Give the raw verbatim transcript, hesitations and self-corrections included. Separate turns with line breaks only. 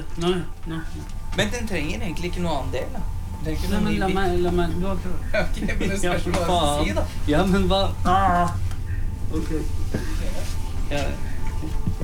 Nei, nei.
Men den trenger egentlig ikke noe annen del, da. Den trenger ikke
Nei,
noe
men
ny
la
bil.
meg, la meg, du har prøvd.
Ok, men det spørs hva du
faen.
sier, da.
Ja, men hva? Ah! Ok.
Ja,